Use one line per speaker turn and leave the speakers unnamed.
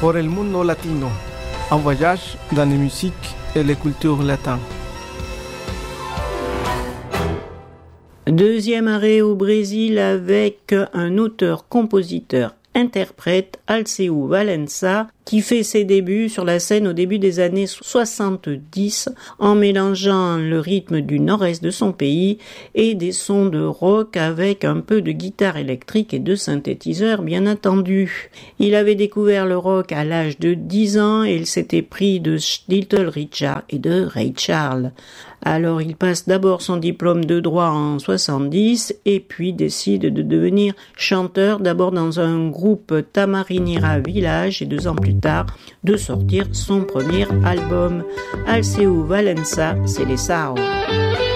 por el mundo latino, un voyage dans les musiques et les cultures latines.
Deuxième arrêt au Brésil avec un auteur-compositeur-interprète, Alceu Valença, qui fait ses débuts sur la scène au début des années 70 en mélangeant le rythme du nord-est de son pays et des sons de rock avec un peu de guitare électrique et de synthétiseur bien entendu. Il avait découvert le rock à l'âge de 10 ans et il s'était pris de Little Richard et de Ray Charles. Alors il passe d'abord son diplôme de droit en 70 et puis décide de devenir chanteur d'abord dans un groupe Tamarinera Village et 2 ans plus tard de sortir son premier album. Alceu Valença, c'est les Sao.